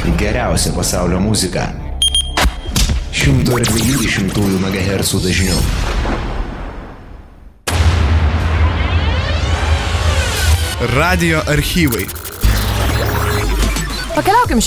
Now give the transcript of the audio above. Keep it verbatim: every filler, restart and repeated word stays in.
Geriausia pasaulio muzika. šimto dviejų šimtųjų megahercų dažniu. Radijo archyvai. Pakeliaukim